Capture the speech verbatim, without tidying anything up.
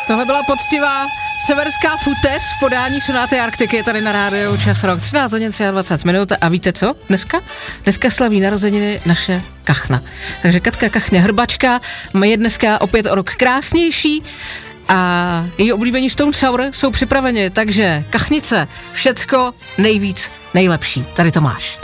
Tohle byla poctivá severská footage v podání Sonáty Arktiky tady na rádiu Čas Rock. třináct hodin dvacet tři minut a víte co? Dneska? Dneska slaví narozeniny naše kachna. Takže Katka Kachně Hrbačka je dneska opět o rok krásnější a její oblíbení Stone Sour jsou připraveni, takže kachnice, všecko nejvíc nejlepší. Tady to máš.